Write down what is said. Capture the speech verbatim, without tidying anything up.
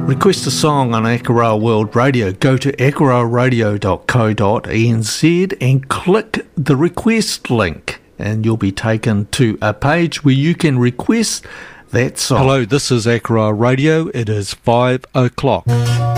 Request a song on Akaroa World Radio. Go to akaroa radio dot co dot n z and click the request link, and you'll be taken to a page where you can request that song. Hello, this is Akaroa Radio. It is five o'clock.